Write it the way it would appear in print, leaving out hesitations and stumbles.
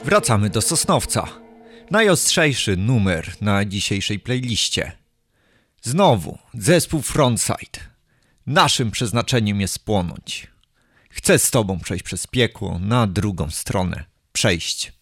Wracamy do Sosnowca. Najostrzejszy numer na dzisiejszej playliście. Znowu zespół Frontside. Naszym przeznaczeniem jest płonąć. Chcę z tobą przejść przez piekło na drugą stronę. Przejść.